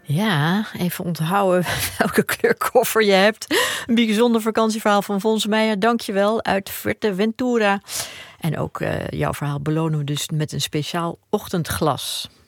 Ja, even onthouden welke kleurkoffer je hebt. Een bijzonder vakantieverhaal van Fons Meijer. Dankjewel, uit Fuerteventura. En ook jouw verhaal belonen we dus met een speciaal ochtendglas.